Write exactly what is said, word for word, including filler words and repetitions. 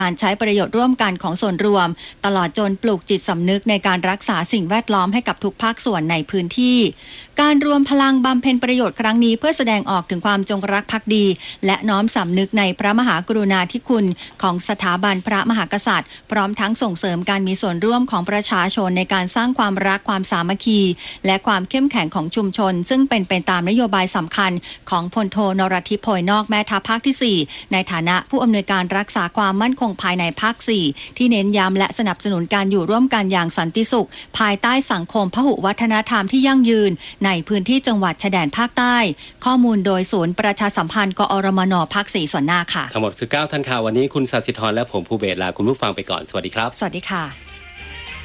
การใช้ประโยชน์ร่วมกันของส่วนรวมตลอดจนปลูกจิตสำนึกในการรักษาสิ่งแวดล้อมให้กับทุกภาคส่วนในพื้นที่การรวมพลังบำเพ็ญประโยชน์ครั้งนี้เพื่อแสดงออกถึงความจงรักภักดีและน้อมสำนึกในพระมหากรุณาธิคุณของสถาบันพระมหากษัตริย์พร้อมทั้งส่งเสริมการมีส่วนร่วมของประชาชนในการสร้างความรักความสามัคคีและความเข้มแข็งของชุมชนซึ่งเป็นไปตามนโยบายสำคัญของพลโทนรทิพย์ โพยนอกแม่ทัพภาคที่สี่ในฐานะผู้อำนวยการรักษาความมั่นคงภายในภาคสี่ที่เน้นย้ำและสนับสนุนการอยู่ร่วมกันอย่างสันติสุขภายใต้สังคมพหุวัฒนธรรมที่ยั่งยืนในพื้นที่จังหวัดชายแดนภาคใต้ข้อมูลโดยศูนย์ประชาสัมพันธ์กอรมนภาคสี่ส่วนหน้าค่ะทั้งหมดคือเก้าท่านข่าววันนี้คุณศศิธรและผมภูเบศลาคุณผู้ฟังไปก่อนสวัสดีครับสวัสดีค่ะ